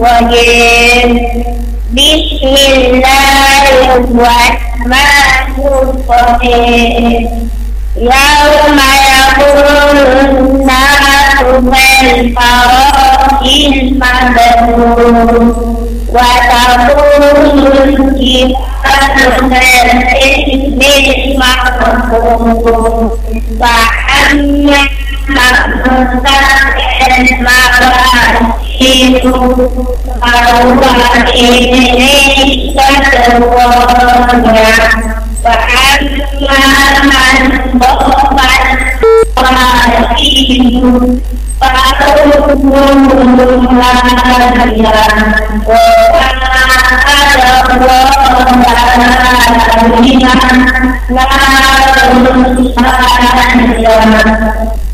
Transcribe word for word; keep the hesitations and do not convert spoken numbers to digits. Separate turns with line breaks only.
الرجيم بسم الله الرحمن الرحيم يوم يقول الناس كالفراش المبثوث وتكون الجبال كالعهن المنفوش فأما من ثقلت موازينه فهو في عيشة راضية وأما من خفت موازينه فأمه هاوية وما أدراك ما هي نار حامية